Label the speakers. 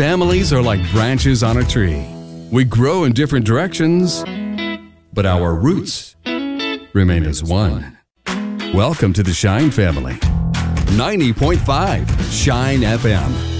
Speaker 1: Families are like branches on a tree. We grow in different directions, but our roots remain as one. Welcome to the Shine family. 90.5 Shine FM.